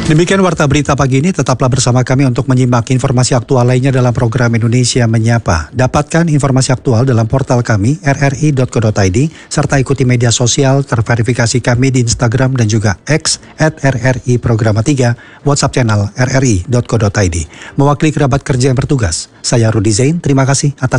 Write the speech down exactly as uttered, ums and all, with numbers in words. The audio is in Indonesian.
Demikian Warta Berita pagi ini, tetaplah bersama kami untuk menyimak informasi aktual lainnya dalam program Indonesia Menyapa. Dapatkan informasi aktual dalam portal kami r r i dot co dot i d serta ikuti media sosial terverifikasi kami di Instagram dan juga X at r r i programa tiga, WhatsApp channel r r i dot co dot i d. Mewakili kerabat kerja yang bertugas, saya Rudi Zain, terima kasih atas